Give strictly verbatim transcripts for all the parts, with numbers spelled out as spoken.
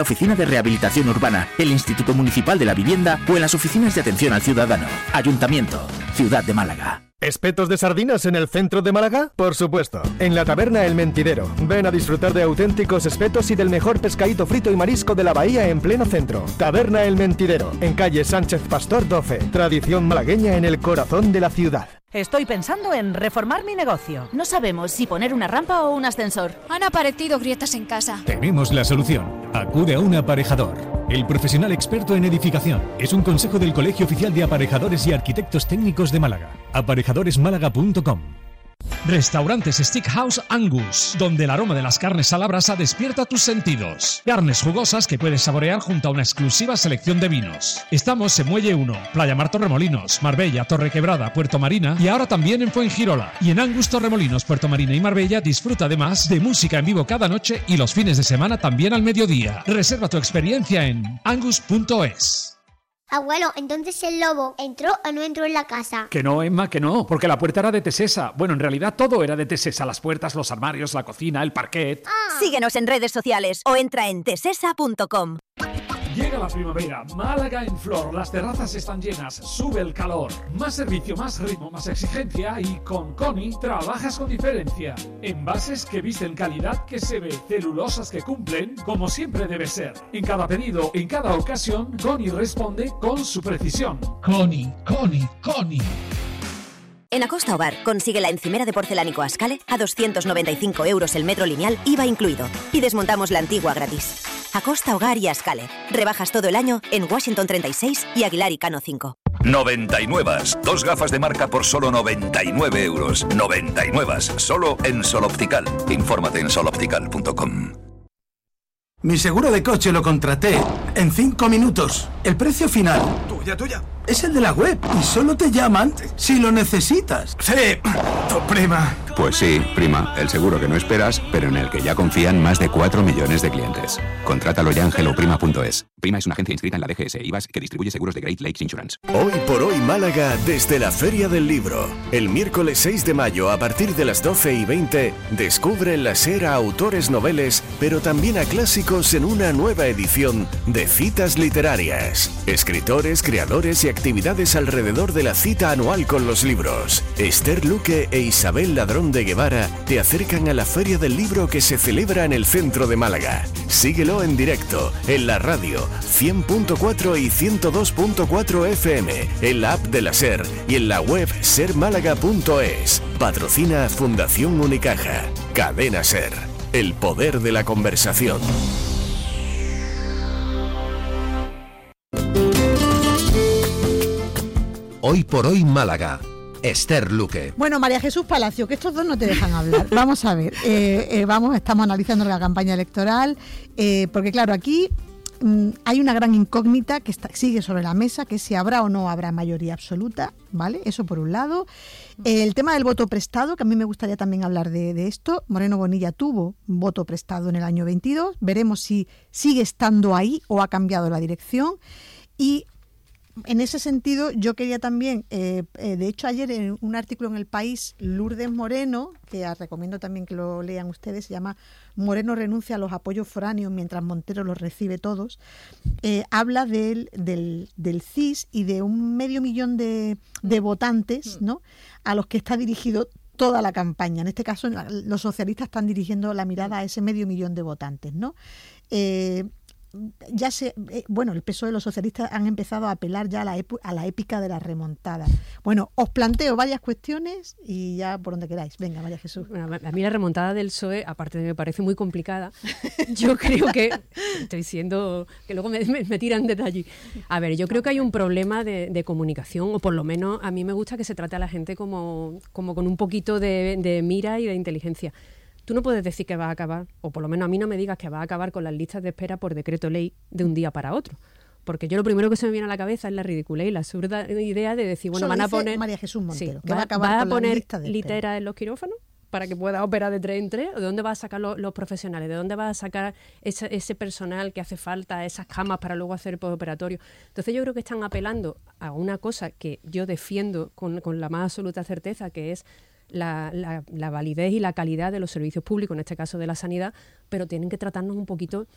Oficina de Rehabilitación Urbana, el Instituto Municipal de la Vivienda o en las oficinas de atención al ciudadano. Ayuntamiento, Ciudad de Málaga. ¿Espetos de sardinas en el centro de Málaga? Por supuesto, en la taberna El Mentidero. Ven a disfrutar de auténticos espetos y del mejor pescadito frito y marisco de la bahía en pleno centro. Taberna El Mentidero, en calle Sánchez Pastor doce. Tradición malagueña en el corazón de la ciudad. Estoy pensando en reformar mi negocio. No sabemos si poner una rampa o un ascensor. Han aparecido grietas en casa. Tenemos la solución. Acude a un aparejador. El profesional experto en edificación. Es un consejo del Colegio Oficial de Aparejadores y Arquitectos Técnicos de Málaga. aparejadores málaga punto com. Restaurantes Steakhouse Angus, donde el aroma de las carnes a la brasa despierta tus sentidos. Carnes jugosas que puedes saborear junto a una exclusiva selección de vinos. Estamos en Muelle uno, Playa Mar Torremolinos, Marbella, Torrequebrada, Puerto Marina y ahora también en Fuengirola. Y en Angus Torremolinos, Puerto Marina y Marbella disfruta además de música en vivo cada noche y los fines de semana también al mediodía. Reserva tu experiencia en angus punto es. Abuelo, entonces el lobo ¿entró o no entró en la casa? Que no, Emma, que no, porque la puerta era de Tesesa. Bueno, en realidad todo era de Tesesa, las puertas, los armarios, la cocina, el parquet. Ah. Síguenos en redes sociales o entra en tesesa punto com. Llega la primavera, Málaga en flor, las terrazas están llenas, sube el calor. Más servicio, más ritmo, más exigencia y con Coni trabajas con diferencia. Envases que visten calidad que se ve, celulosas que cumplen como siempre debe ser. En cada pedido, en cada ocasión, Coni responde con su precisión. Coni, Coni, Coni. En Acosta Hogar consigue la encimera de porcelánico Ascale a doscientos noventa y cinco euros el metro lineal, I V A incluido. Y desmontamos la antigua gratis. Acosta Hogar y Ascale. Rebajas todo el año en Washington treinta y seis y Aguilar y Cano cinco. noventa y nueve. Dos gafas de marca por solo noventa y nueve euros. noventa y nueve. Solo en Sol Optical. Infórmate en sol optical punto com. Mi seguro de coche lo contraté en cinco minutos. El precio final... Tuya, tuya. Es el de la web y solo te llaman si lo necesitas. Sí, tu prima. Pues sí, prima, el seguro que no esperas, pero en el que ya confían más de cuatro millones de clientes. Contrátalo ya en hello prima punto es. Prima es una agencia inscrita en la D G S I V A S que distribuye seguros de Great Lakes Insurance. Hoy por hoy Málaga desde la Feria del Libro. El miércoles seis de mayo a partir de las doce y veinte descubre en la SER a autores noveles, pero también a clásicos en una nueva edición de Citas Literarias. Escritores, creadores y actividades alrededor de la cita anual con los libros. Esther Luque e Isabel Ladrón de Guevara te acercan a la Feria del Libro que se celebra en el centro de Málaga. Síguelo en directo, en la radio cien punto cuatro y ciento dos punto cuatro F M, en la app de la SER y en la web ser málaga punto es. Patrocina Fundación Unicaja. Cadena SER. El poder de la conversación. Hoy por hoy Málaga. Esther Luque. Bueno, María Jesús Palacio, que estos dos no te dejan hablar. Vamos a ver, eh, eh, vamos, estamos analizando la campaña electoral, eh, porque claro, aquí mm, hay una gran incógnita que está, sigue sobre la mesa, que es si habrá o no habrá mayoría absoluta, ¿vale? Eso por un lado. Eh, el tema del voto prestado, que a mí me gustaría también hablar de, de esto. Moreno Bonilla tuvo voto prestado en el año veintidós, veremos si sigue estando ahí o ha cambiado la dirección. Y en ese sentido, yo quería también, eh, eh, de hecho ayer en un artículo en El País, Lourdes Moreno, que os recomiendo también que lo lean ustedes, se llama Moreno renuncia a los apoyos foráneos mientras Montero los recibe todos, eh, habla del, del, del C I S y de un medio millón de, de votantes, ¿no?, a los que está dirigido toda la campaña. En este caso, los socialistas están dirigiendo la mirada a ese medio millón de votantes, ¿no? Eh, ya se eh, bueno, el P S O E y los socialistas han empezado a apelar ya a la, epu, a la épica de la remontada. Bueno, os planteo varias cuestiones y ya por donde queráis. Venga, María Jesús. Bueno, a mí la remontada del P S O E, aparte de que me parece muy complicada, yo creo que, estoy siendo, que luego me, me, me tiran desde allí. A ver, yo creo que hay un problema de, de comunicación, o por lo menos a mí me gusta que se trate a la gente como, como con un poquito de, de mira y de inteligencia. Tú no puedes decir que va a acabar, o por lo menos a mí no me digas que va a acabar con las listas de espera por decreto ley de un día para otro. Porque yo lo primero que se me viene a la cabeza es la ridiculez y la absurda idea de decir, bueno, Eso van a poner... María Jesús Montero, sí, que va, va a acabar va con a poner lista de literas en los quirófanos para que pueda operar de tres en tres, ¿o de dónde va a sacar los, los profesionales? ¿De dónde va a sacar ese, ese personal que hace falta, esas camas para luego hacer el postoperatorio? Entonces yo creo que están apelando a una cosa que yo defiendo con, con la más absoluta certeza, que es La, la, la validez y la calidad de los servicios públicos, en este caso de la sanidad, pero tienen que tratarnos un poquito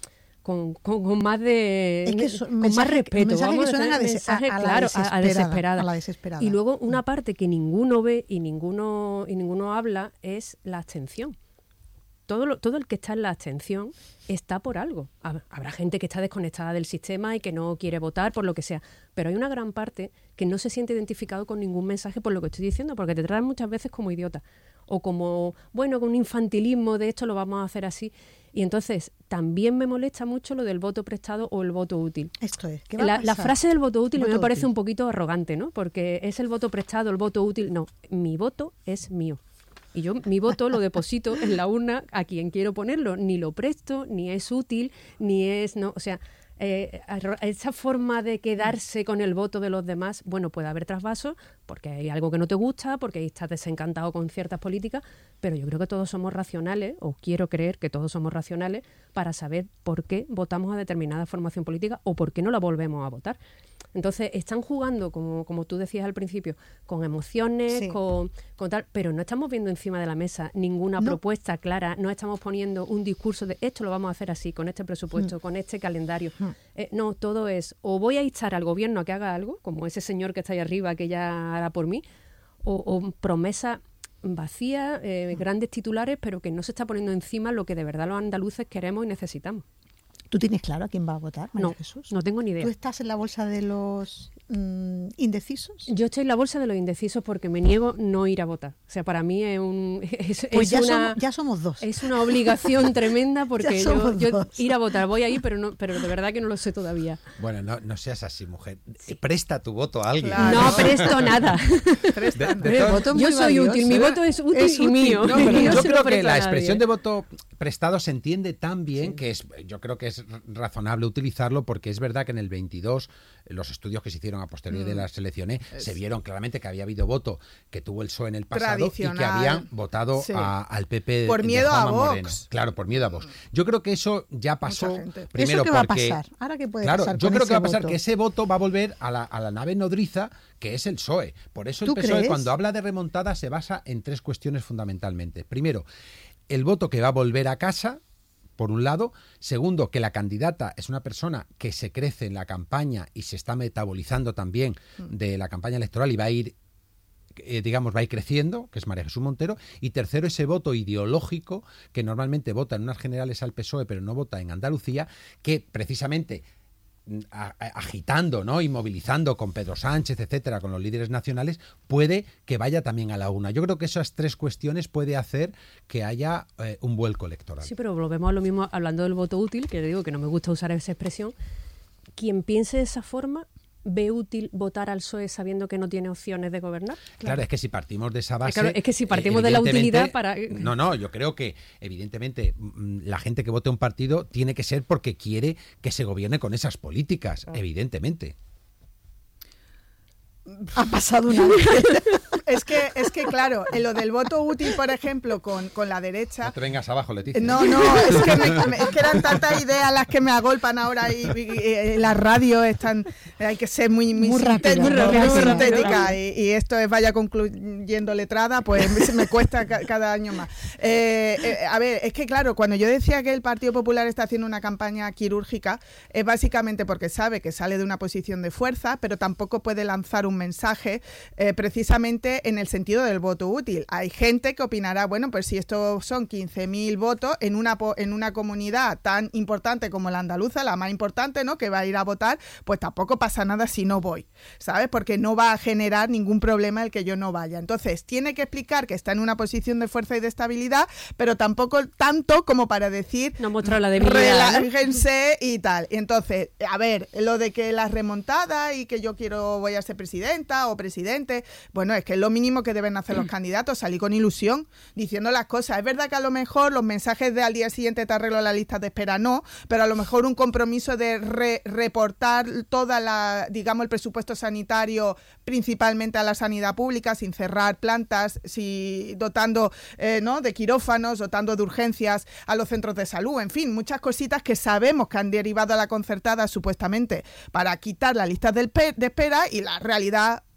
con, con, con más de es que so, con mensaje, más respeto, mensaje vamos que a a, des, mensaje, a, a, claro, la a, a desesperada. a la desesperada. Y luego una parte que ninguno ve y ninguno y ninguno habla es la abstención. Todo, lo, todo el que está en la abstención está por algo. Habrá gente que está desconectada del sistema y que no quiere votar por lo que sea, pero hay una gran parte que no se siente identificado con ningún mensaje por lo que estoy diciendo, porque te tratan muchas veces como idiota o como, bueno, con un infantilismo de esto lo vamos a hacer así. Y entonces también me molesta mucho lo del voto prestado o el voto útil. Esto es. ¿Qué va la, a pasar? la frase del voto útil voto me parece útil. un poquito arrogante, ¿no? Porque es el voto prestado, el voto útil. No, mi voto es mío. Y yo mi voto lo deposito en la urna a quien quiero ponerlo. Ni lo presto, ni es útil, ni es... no, o sea, eh, esa forma de quedarse con el voto de los demás, bueno, puede haber trasvasos porque hay algo que no te gusta, porque estás desencantado con ciertas políticas, pero yo creo que todos somos racionales, o quiero creer que todos somos racionales, para saber por qué votamos a determinada formación política o por qué no la volvemos a votar. Entonces, están jugando, como, como tú decías al principio, con emociones, sí. con, con tal, pero no estamos viendo encima de la mesa ninguna no. propuesta clara, no estamos poniendo un discurso de esto lo vamos a hacer así, con este presupuesto, mm. con este calendario. Mm. Eh, no, todo es, o voy a instar al gobierno a que haga algo, como ese señor que está ahí arriba que ya hará por mí, o, o promesa vacía, eh, mm. grandes titulares, pero que no se está poniendo encima lo que de verdad los andaluces queremos y necesitamos. ¿Tú tienes claro a quién va a votar, María no, Jesús? No tengo ni idea. ¿Tú estás en la bolsa de los mmm, indecisos? Yo estoy en la bolsa de los indecisos porque me niego no ir a votar. O sea, para mí es un es, pues es ya, una, somos, ya somos dos. Es una obligación tremenda porque yo, yo ir a votar, voy ahí, pero no, pero de verdad que no lo sé todavía. Bueno, no, no seas así, mujer. Sí. Presta tu voto a alguien. Claro. No presto nada. De, de todo, voto yo soy valioso, útil, mi voto es útil es y útil. mío. No, pero yo creo que la expresión de voto prestado se entiende tan bien sí. que es, yo creo que es razonable utilizarlo, porque es verdad que en el veintidós los estudios que se hicieron a posteriori mm. de las elecciones es. se vieron claramente que había habido voto que tuvo el P S O E en el pasado y que habían votado sí. a, al P P por de, miedo de a Vox. Moreno. Claro, por miedo a Vox. Yo creo que eso ya pasó. Primero ¿Eso qué va porque, a pasar? ¿Ahora qué puede claro, pasar yo con creo ese que va a pasar voto? que ese voto va a volver a la, a la nave nodriza que es el P S O E. Por eso el ¿Tú P S O E crees? cuando habla de remontada se basa en tres cuestiones fundamentalmente. Primero, el voto que va a volver a casa, por un lado. Segundo, que la candidata es una persona que se crece en la campaña y se está metabolizando también de la campaña electoral y va a ir, eh, digamos, va a ir creciendo, que es María Jesús Montero. Y tercero, ese voto ideológico que normalmente vota en unas generales al P S O E, pero no vota en Andalucía, que precisamente agitando, ¿no? y movilizando con Pedro Sánchez, etcétera, con los líderes nacionales, puede que vaya también a la una. Yo creo que esas tres cuestiones puede hacer que haya eh, un vuelco electoral. Sí, pero volvemos a lo mismo hablando del voto útil, que le digo que no me gusta usar esa expresión. Quien piense de esa forma ve útil votar al P S O E sabiendo que no tiene opciones de gobernar. Claro, claro es que si partimos de esa base... Claro, es que si partimos de la utilidad para... No, no, yo creo que evidentemente la gente que vote a un partido tiene que ser porque quiere que se gobierne con esas políticas, oh. evidentemente. Ha pasado una vez. Es que, es que claro, en lo del voto útil, por ejemplo, con, con la derecha... No te vengas abajo, Leticia. No, no, es que, me, me, es que eran tantas ideas las que me agolpan ahora y, y, y la radio están... Hay que ser muy, muy, muy sintética, rápido, muy rápido, sintética rápido. Y, y esto es vaya concluyendo letrada, pues me cuesta ca, cada año más. Eh, eh, a ver, es que claro, cuando yo decía que el Partido Popular está haciendo una campaña quirúrgica, es básicamente porque sabe que sale de una posición de fuerza, pero tampoco puede lanzar un mensaje eh, precisamente en el sentido del voto útil. Hay gente que opinará, bueno, pues si estos son quince mil votos en una en una comunidad tan importante como la andaluza, la más importante, ¿no?, que va a ir a votar, pues tampoco pasa nada si no voy, ¿sabes? Porque no va a generar ningún problema el que yo no vaya. Entonces, tiene que explicar que está en una posición de fuerza y de estabilidad, pero tampoco tanto como para decir no mostrar la debilidad, relájense, ¿no? Y tal. Y entonces, a ver, lo de que las remontadas y que yo quiero voy a ser presidenta o presidente, bueno, es que es lo mínimo que deben hacer los candidatos, salir con ilusión, diciendo las cosas. Es verdad que a lo mejor los mensajes de al día siguiente te arreglo la lista de espera, no, pero a lo mejor un compromiso de re reportar toda la, digamos, el presupuesto sanitario principalmente a la sanidad pública, sin cerrar plantas, si, dotando eh, ¿no? de quirófanos, dotando de urgencias a los centros de salud, en fin, muchas cositas que sabemos que han derivado a la concertada supuestamente para quitar las listas de espera y la realidad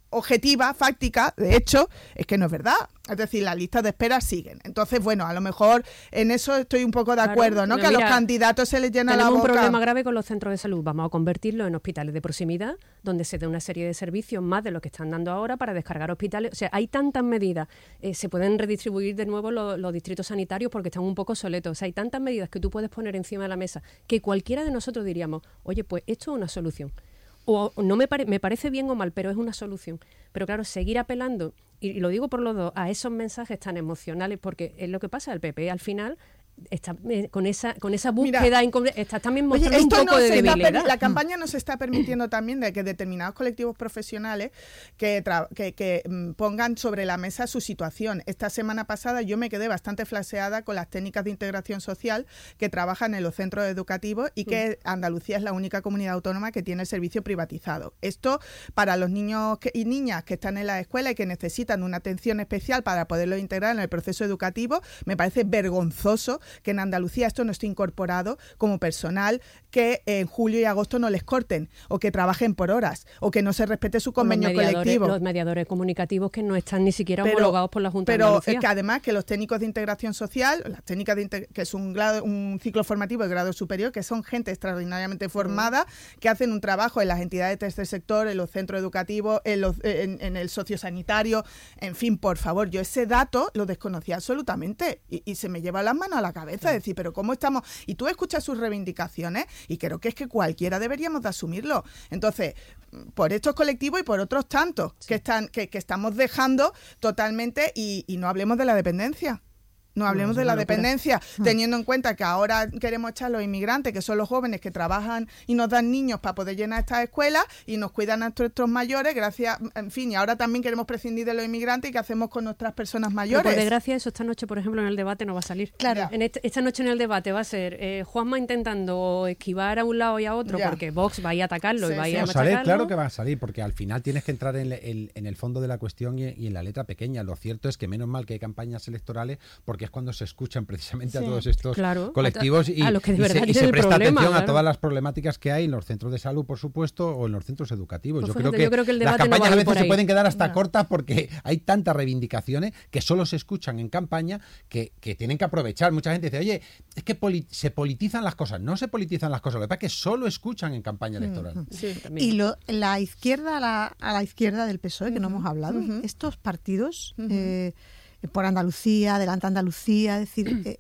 objetiva, fáctica, de hecho, es que no es verdad. Es decir, las listas de espera siguen. Entonces, bueno, a lo mejor en eso estoy un poco de acuerdo, claro, ¿no? Que mira, a los candidatos se les llena la boca. Tenemos un problema grave con los centros de salud. Vamos a convertirlos en hospitales de proximidad, donde se dé una serie de servicios más de los que están dando ahora para descargar hospitales. O sea, hay tantas medidas. Eh, se pueden redistribuir de nuevo los, los distritos sanitarios porque están un poco soletos. O sea, hay tantas medidas que tú puedes poner encima de la mesa que cualquiera de nosotros diríamos, oye, pues esto es una solución. O no me, pare, me parece bien o mal, pero es una solución. Pero claro, seguir apelando, y, y lo digo por los dos, a esos mensajes tan emocionales, porque es lo que pasa, el P P al final está eh, con esa con esa búsqueda, Mira, está también mostrando oye, un poco no de debilidad. Per, la campaña nos está permitiendo también de que determinados colectivos profesionales que, tra, que, que mm, pongan sobre la mesa su situación. Esta semana pasada yo me quedé bastante flaseada con las técnicas de integración social que trabajan en los centros educativos y que mm. Andalucía es la única comunidad autónoma que tiene el servicio privatizado. Esto para los niños que, y niñas que están en la escuela y que necesitan una atención especial para poderlos integrar en el proceso educativo, me parece vergonzoso que en Andalucía esto no esté incorporado como personal, que en julio y agosto no les corten o que trabajen por horas o que no se respete su convenio los colectivo. Los mediadores comunicativos que no están ni siquiera pero, homologados por la Junta pero de Andalucía. Pero que además que los técnicos de integración social, las técnicas de integ- que es un, grado, un ciclo formativo de grado superior, que son gente extraordinariamente formada, mm. que hacen un trabajo en las entidades de tercer sector, en los centros educativos, en, los, en, en el sociosanitario, en fin, por favor, yo ese dato lo desconocía absolutamente y, y se me lleva las manos a la cabeza, decir, pero ¿cómo estamos? Y tú escuchas sus reivindicaciones y creo que es que cualquiera deberíamos de asumirlo. Entonces, por estos colectivos y por otros tantos sí. que están que, que estamos dejando totalmente y, y no hablemos de la dependencia. No hablemos no, de la dependencia, teniendo en cuenta que ahora queremos echar a los inmigrantes, que son los jóvenes que trabajan y nos dan niños para poder llenar estas escuelas y nos cuidan a nuestros mayores, gracias, en fin, y ahora también queremos prescindir de los inmigrantes y qué hacemos con nuestras personas mayores. Pero por desgracia eso esta noche, por ejemplo, en el debate no va a salir. Claro. En este, esta noche en el debate va a ser eh, Juanma intentando esquivar a un lado y a otro ya. porque Vox va a ir a atacarlo sí, y va a ir sí. a no, machacarlo. Sale, claro que va a salir, porque al final tienes que entrar en, el, en el fondo de la cuestión y, y en la letra pequeña. Lo cierto es que menos mal que hay campañas electorales porque es cuando se escuchan precisamente sí, a todos estos claro, colectivos y, a lo que de y se, y se presta problema, atención claro. a todas las problemáticas que hay en los centros de salud, por supuesto, o en los centros educativos. Pues yo, fíjate, creo que yo creo que el las debate campañas no a veces se pueden quedar hasta no. cortas porque hay tantas reivindicaciones que solo se escuchan en campaña que, que tienen que aprovechar. Mucha gente dice, oye, es que poli- se politizan las cosas. No se politizan las cosas, lo que pasa es que solo escuchan en campaña electoral. Mm-hmm. Sí, y lo, la izquierda, a la, a la izquierda del P S O E, que mm-hmm. no hemos hablado, mm-hmm. estos partidos... Mm-hmm. Eh, por Andalucía, Adelante Andalucía, es decir, eh,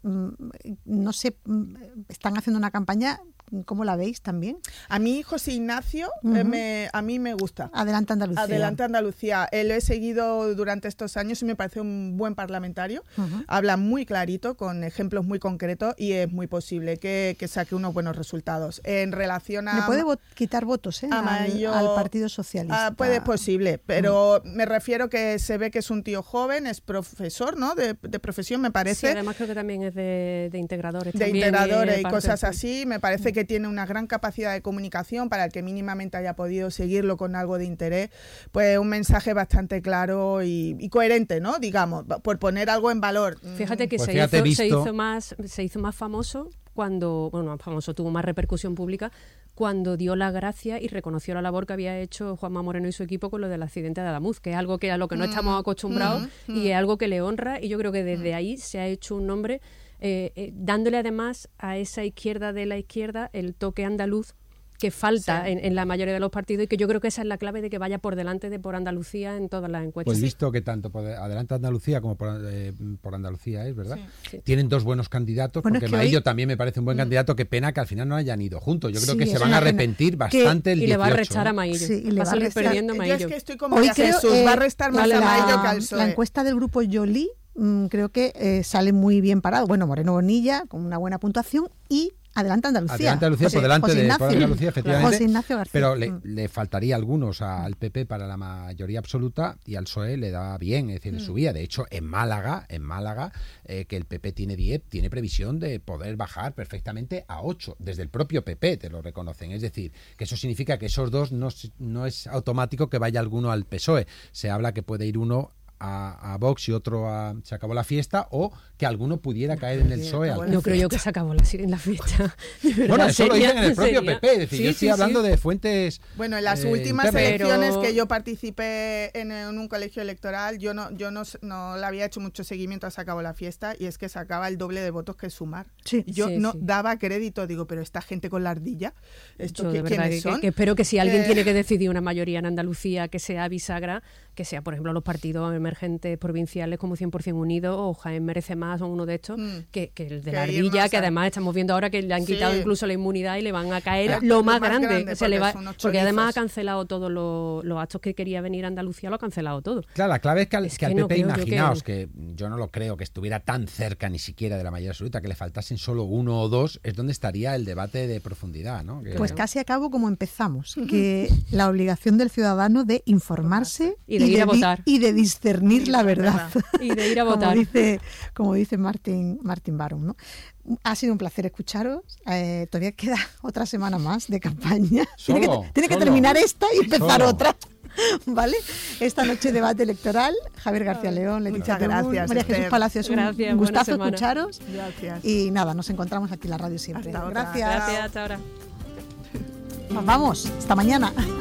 no sé, están haciendo una campaña, ¿cómo la veis también? A mí José Ignacio, uh-huh. eh, me, a mí me gusta. Adelante Andalucía. Adelante Andalucía. Eh, lo he seguido durante estos años y me parece un buen parlamentario. Uh-huh. Habla muy clarito, con ejemplos muy concretos y es muy posible que, que saque unos buenos resultados. En relación a... Le puede vo- quitar votos ¿eh? Amarillo, al, al Partido Socialista. Ah, puede, posible, pero uh-huh. me refiero que se ve que es un tío joven, es profesor, ¿no? De, de profesión, me parece. Sí, además creo que también es de, de integradores. De también, integradores y y cosas así. Me parece que tiene una gran capacidad de comunicación para el que mínimamente haya podido seguirlo con algo de interés, pues un mensaje bastante claro y, y coherente, ¿no? Digamos, por poner algo en valor. Fíjate que pues se, fíjate hizo, visto... se hizo más se hizo más famoso cuando, bueno, más famoso, tuvo más repercusión pública cuando dio la gracia y reconoció la labor que había hecho Juanma Moreno y su equipo con lo del accidente de Adamuz, que es algo que a lo que no estamos acostumbrados mm, mm, y es algo que le honra, y yo creo que desde ahí se ha hecho un nombre eh, eh, dándole además a esa izquierda de la izquierda el toque andaluz que falta sí. en, en la mayoría de los partidos, y que yo creo que esa es la clave de que vaya por delante de por Andalucía en todas las encuestas. Pues visto que tanto por Adelante Andalucía como por, eh, por Andalucía es, ¿verdad? Sí, sí. Tienen dos buenos candidatos, bueno, porque Maillo hoy... también me parece un buen candidato, qué pena que al final no hayan ido juntos. Yo creo sí, que se van a arrepentir pena. bastante el y dieciocho. le va a restar a Maillo. Sí, y le va, va a salir perdiendo Yo Maillo. es que estoy como hoy ya creo, Jesús, eh, va a restar más la, a Maillo que al P S O E. La encuesta del grupo Joly mmm, creo que eh, sale muy bien parado. Bueno, Moreno Bonilla con una buena puntuación y Adelante Andalucía. Adelante Andalucía, por delante José de Ignacio. por Andalucía, efectivamente. José Ignacio García. Pero le, mm. le faltaría algunos al P P para la mayoría absoluta, y al P S O E le da bien, es decir, le mm. subía. De hecho, en Málaga, en Málaga, eh, que el P P tiene diez, tiene previsión de poder bajar perfectamente a ocho. Desde el propio P P te lo reconocen. Es decir, que eso significa que esos dos no, no es automático que vaya alguno al P S O E. Se habla que puede ir uno a, a Vox y otro a Se acabó la fiesta, o que alguno pudiera caer en el P S O E. No creo yo que se acabó la, en la fiesta. Bueno, eso sería, lo dicen en el propio sería. P P, es decir, Sí, yo estoy sí, hablando sí. de fuentes. Bueno, en las eh, últimas internas. elecciones Pero- que yo participé en, en un colegio electoral, yo no yo no, no le había hecho mucho seguimiento a Se acabó la fiesta, y es que sacaba el doble de votos que Sumar. Sí. Y yo Sí, no sí. daba crédito, digo, pero esta gente con la ardilla, ¿esto Yo qué- de verdad quiénes que, son? que espero que si alguien Eh, tiene que decidir una mayoría en Andalucía que sea bisagra, que sea, por ejemplo, los partidos emergentes provinciales como cien por ciento Unidos, o Jaén Merece Más, o uno de estos, Mm. que, que el de Que la ir ardilla, más que a- además estamos viendo ahora que le han Sí. quitado incluso la inmunidad y le van a caer Ah, lo lo más más grande. grande, Se le porque va- son unos porque además ha chorizos. cancelado todos los, los actos que quería venir a Andalucía, lo ha cancelado todo. Claro, la clave es que al, Es que al que no P P, creo yo imaginaos que- que... yo no lo creo que estuviera tan cerca ni siquiera de la mayoría absoluta, que le faltasen solo uno o dos, es donde estaría el debate de profundidad, ¿no? Que- Pues casi acabo como empezamos, que la obligación del ciudadano de informarse Y de ir a di- votar. y de discernir la verdad. Y de ir a Como votar. dice, como dice Martin, Martin Baron, ¿no? Ha sido un placer escucharos. Eh, todavía queda otra semana más de campaña. Solo, tiene que, tiene que solo. terminar esta y empezar Solo. otra. ¿Vale? Esta noche debate electoral. Javier García León, Leticia Muchas Tebún, gracias, María Jesús Esther. Palacios. Un, Gracias, un buena gustazo semana. escucharos. Gracias. Y nada, nos encontramos aquí en la radio siempre. Hasta otra. Gracias. Gracias, hasta ahora. Nos vamos. Hasta mañana.